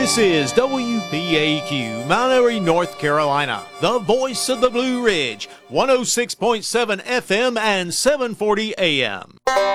This is WPAQ, Mount Airy, North Carolina, the voice of the Blue Ridge, 106.7 FM and 740 AM.